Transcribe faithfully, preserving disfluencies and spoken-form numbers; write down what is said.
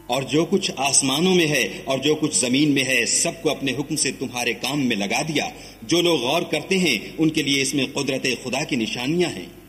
और जो कुछ आसमानों में है और जो कुछ जमीन में है सबको अपने हुक्म से तुम्हारे काम में लगा दिया। जो लोग गौर करते हैं उनके लिए इसमें कुदरत खुदा की निशानियां हैं।